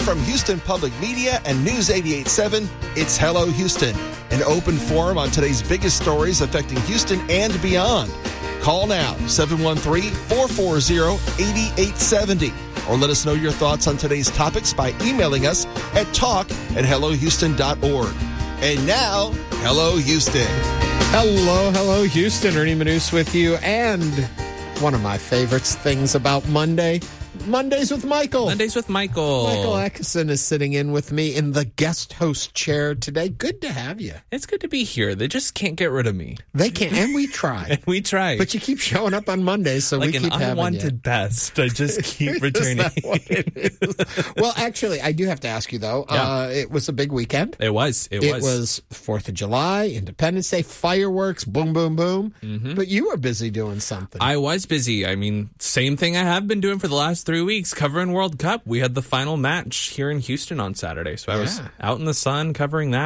Live from Houston Public Media and News 88.7, it's Hello Houston, an open forum on today's biggest stories affecting Houston and beyond. Call now, 713-440-8870, or let us know your thoughts on today's topics by emailing us at talk@hellohouston.org. And now, Hello Houston. Hello, Houston. Ernie Manous with you. And one of my favorite things about Mondays with Michael. Mondays with Michael. Michael Atkinson is sitting in with me in the guest host chair today. Good to have you. It's good to be here. They just can't get rid of me. They can't, and we try. And we try. But you keep showing up on Mondays, so like we keep an having you. unwanted pest. I just keep returning. Is that what it is? Well, actually, I do have to ask you, though. Yeah. It was a big weekend. It was. It was 4th of July, Independence Day, fireworks, boom, boom, boom. Mm-hmm. But you were busy doing something. I was busy. I mean, same thing I have been doing for the last 3 weeks, covering World Cup. We had the final match here in Houston on Saturday, so I was out in the sun covering that.